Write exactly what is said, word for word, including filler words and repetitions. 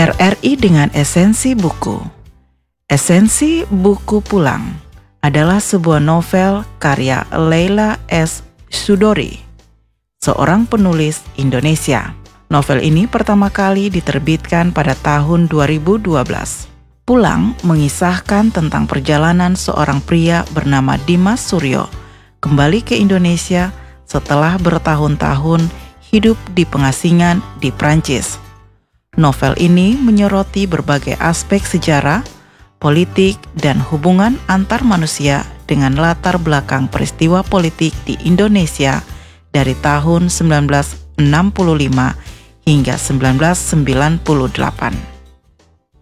R R I dengan esensi buku. Esensi buku Pulang adalah sebuah novel karya Leila S. Chudori, seorang penulis Indonesia. Novel ini pertama kali diterbitkan pada tahun dua ribu dua belas. Pulang mengisahkan tentang perjalanan seorang pria bernama Dimas Suryo kembali ke Indonesia setelah bertahun-tahun hidup di pengasingan di Prancis. Novel ini menyoroti berbagai aspek sejarah, politik, dan hubungan antar manusia dengan latar belakang peristiwa politik di Indonesia dari tahun sembilan belas enam puluh lima hingga sembilan belas sembilan puluh delapan.